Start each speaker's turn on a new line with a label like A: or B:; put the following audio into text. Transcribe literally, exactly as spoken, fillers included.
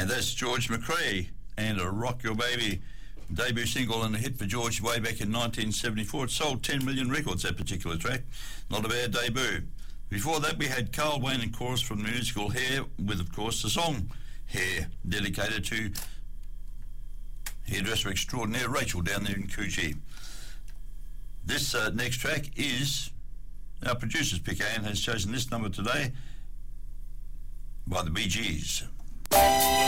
A: And that's George McRae and a Rock Your Baby, debut single and a hit for George way back in nineteen seventy-four. It sold ten million records, that particular track. Not a bad debut. Before that, we had Carl Wayne and chorus from the musical Hair, with, of course, the song Hair, dedicated to hairdresser extraordinaire Rachel down there in Coogee. This uh, next track is, our producer's pick, Anne, has chosen this number today by the Bee Gees.